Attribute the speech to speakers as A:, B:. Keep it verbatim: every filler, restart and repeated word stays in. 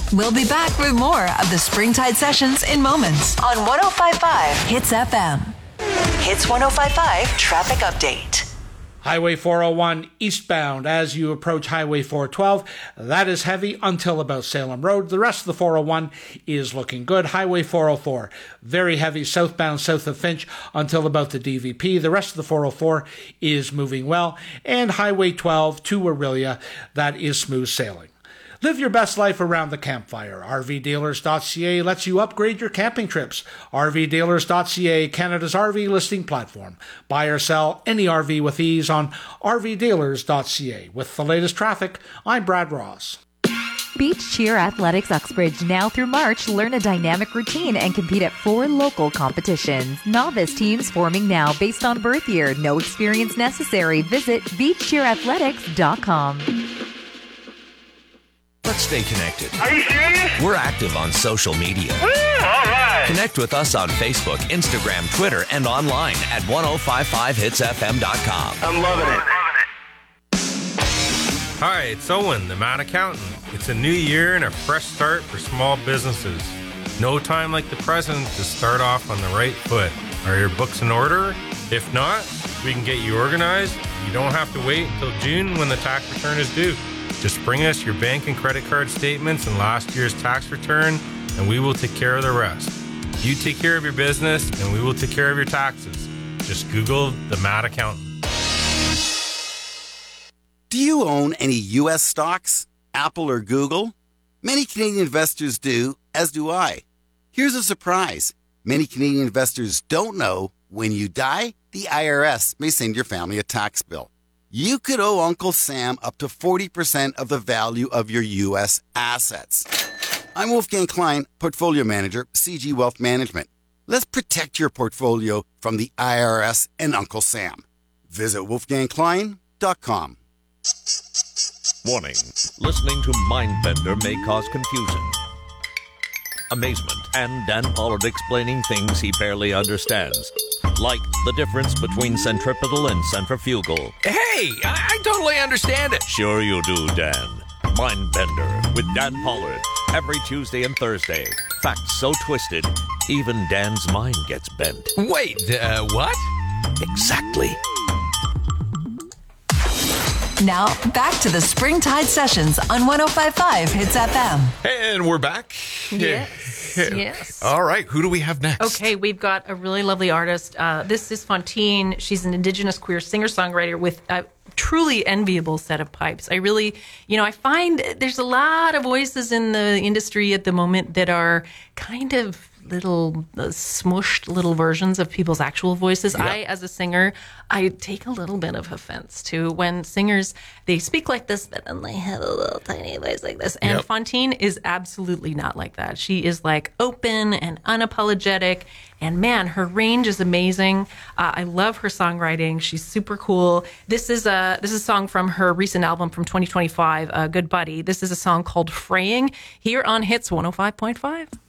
A: We'll be back with more of the Springtide Sessions in moments on one oh five point five Hits F M. Hits one oh five point five Traffic Update.
B: Highway four oh one eastbound as you approach Highway four twelve. That is heavy until about Salem Road. The rest of the four oh one is looking good. Highway four oh four, very heavy southbound south of Finch until about the D V P. The rest of the four oh four is moving well. And Highway twelve to Orillia, that is smooth sailing. Live your best life around the campfire. R V dealers dot C A lets you upgrade your camping trips. R V dealers dot C A, Canada's R V listing platform. Buy or sell any R V with ease on R V dealers dot C A. With the latest traffic, I'm Brad Ross.
C: Beach Cheer Athletics Uxbridge now through March. Learn a dynamic routine and compete at four local competitions. Novice teams forming now based on birth year. No experience necessary. Visit beach cheer athletics dot com.
D: Let's stay connected.
E: Are you serious?
D: We're active on social media.
E: Woo, all right.
D: Connect with us on Facebook, Instagram, Twitter, and online at ten fifty-five hits f m dot com.
E: I'm loving it.
F: Hi, it's Owen, the Mad Accountant. It's a new year and a fresh start for small businesses. No time like the present to start off on the right foot. Are your books in order? If not, we can get you organized. You don't have to wait until June when the tax return is due. Just bring us your bank and credit card statements and last year's tax return, and we will take care of the rest. You take care of your business, and we will take care of your taxes. Just Google the Mad Accountant.
G: Do you own any U S stocks, Apple or Google? Many Canadian investors do, as do I. Here's a surprise. Many Canadian investors don't know when you die, the I R S may send your family a tax bill. You could owe Uncle Sam up to forty percent of the value of your U S assets. I'm Wolfgang Klein, Portfolio Manager, C G Wealth Management. Let's protect your portfolio from the I R S and Uncle Sam. Visit wolfgang klein dot com.
D: Warning. Listening to Mindbender may cause confusion, amazement, and Dan Pollard explaining things he barely understands. Like the difference between centripetal and centrifugal.
H: Hey, I, I totally understand it.
D: Sure you do, Dan. Mindbender with Dan Pollard. Every Tuesday and Thursday. Facts so twisted, even Dan's mind gets bent.
H: Wait, uh, what?
D: Exactly.
A: Now, back to the Springtide Sessions on one oh five point five Hits F M.
H: And we're back.
I: Yes. Yes.
H: All right. Who do we have next?
I: Okay, we've got a really lovely artist. Uh, this is Fontaine. She's an Indigenous queer singer-songwriter with a truly enviable set of pipes. I really, you know, I find there's a lot of voices in the industry at the moment that are kind of little uh, smushed little versions of people's actual voices. Yep. I, as a singer, I take a little bit of offense to when singers, they speak like this, but then they have a little tiny voice like this. And yep. Fontaine is absolutely not like that. She is like open and unapologetic. And man, her range is amazing. Uh, I love her songwriting. She's super cool. This is a this is a song from her recent album from twenty twenty-five, uh, Good Buddy. This is a song called Fraying, here on Hits one oh five point five.